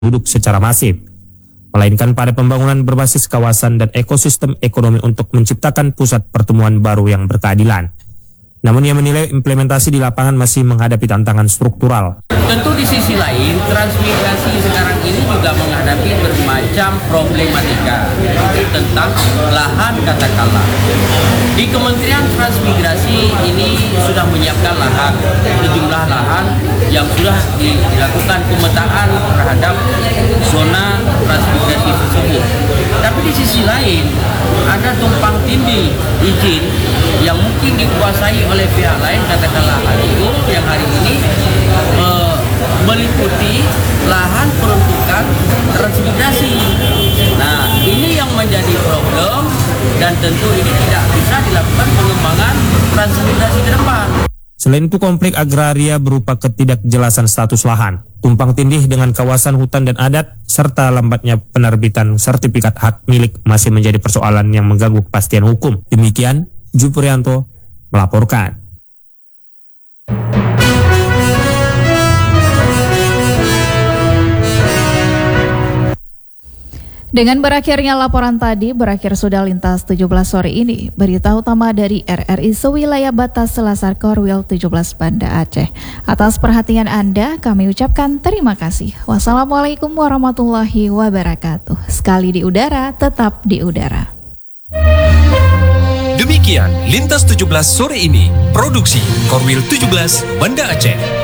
penduduk secara masif, melainkan pada pembangunan berbasis kawasan dan ekosistem ekonomi untuk menciptakan pusat pertemuan baru yang berkeadilan. Namun ia menilai implementasi di lapangan masih menghadapi tantangan struktural. Tentu di sisi lain, transmigrasi sekarang ini juga menghadapi bermacam problematika tentang lahan katakanlah. Di Kementerian Transmigrasi ini sudah menyiapkan lahan, sejumlah lahan yang sudah dilakukan pemetaan terhadap zona transmigrasi tersebut. Tapi di sisi lain, ada tumpang tindih izin yang mungkin dikuasai oleh pihak lain, katakanlah itu yang hari ini meliputi lahan peruntukan transmigrasi. Nah, ini yang menjadi problem dan tentu ini tidak bisa dilakukan pengembangan transmigrasi ke depan. Selain itu, konflik agraria berupa ketidakjelasan status lahan, tumpang tindih dengan kawasan hutan dan adat, serta lambatnya penerbitan sertifikat hak milik masih menjadi persoalan yang mengganggu kepastian hukum. Demikian, Juprianto melaporkan. Dengan berakhirnya laporan tadi, berakhir sudah lintas 17 sore ini. Berita utama dari RRI sewilayah batas Selasar Korwil 17 Banda Aceh. Atas perhatian Anda, kami ucapkan terima kasih. Wassalamualaikum warahmatullahi wabarakatuh. Sekali di udara, tetap di udara. Demikian Lintas 17 sore ini. Produksi Korwil 17 Banda Aceh.